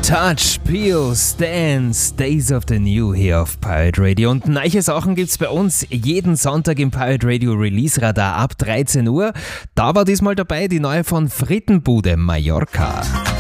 Touch, Peel, Stance, Days of the New hier auf Pirate Radio. Und neue Sachen gibt's bei uns jeden Sonntag im Pirate Radio Release Radar ab 13 Uhr. Da war diesmal dabei die neue von Frittenbude Mallorca.